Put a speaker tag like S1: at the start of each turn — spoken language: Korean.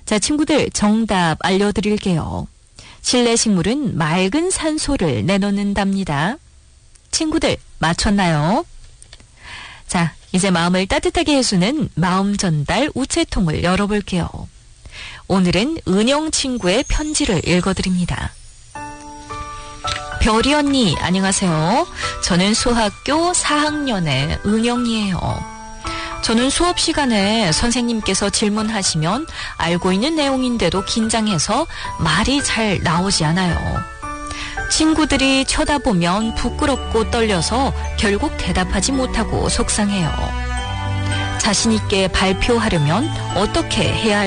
S1: 자, 친구들 정답 알려드릴게요. 실내 식물은 맑은 산소를 내놓는답니다. 친구들 맞췄나요? 자, 이제 마음을 따뜻하게 해주는 마음 전달 우체통을 열어볼게요. 오늘은 은영 친구의 편지를 읽어드립니다. 별이 언니 안녕하세요. 저는 수학교 4학년의 은영이에요. 저는 수업 시간에 선생님께서 질문하시면 알고 있는 내용인데도 긴장해서 말이 잘 나오지 않아요. 친구들이 쳐다보면 부끄럽고 떨려서 결국 대답하지 못하고 속상해요. 자신 있게 발표하려면 어떻게 해야 할까요?